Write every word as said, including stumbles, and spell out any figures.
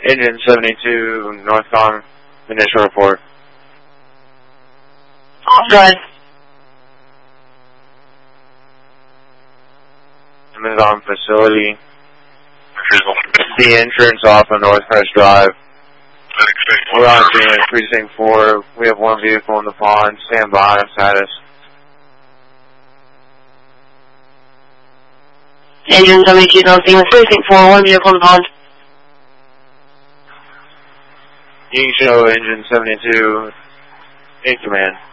Engine seventy-two, Northcom, initial report. Authorized. Amazon facility. The entrance off of Northcrest Drive. We're on scene at Precinct four. We have one vehicle in the pond. Stand by. Status. Engine seventy-two, on scene with Precinct four, one vehicle in the pond. You can show Engine seventy-two in command.